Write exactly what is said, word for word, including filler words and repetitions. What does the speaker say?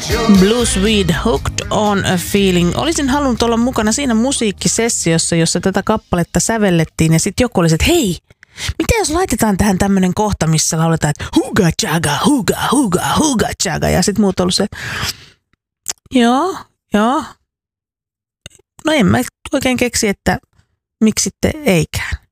Blue Sweet Hooked on a Feeling. Olisin halunnut olla mukana siinä musiikkisessiossa, jossa tätä kappaletta sävellettiin ja sitten joku oli, että hei, mitä jos laitetaan tähän tämmöinen kohta, missä lauletaan, että huga chaga, huga, huga, huga chaga ja sitten muut on ollut se, joo, joo. No en mä oikein keksi, että miksi sitten eikään.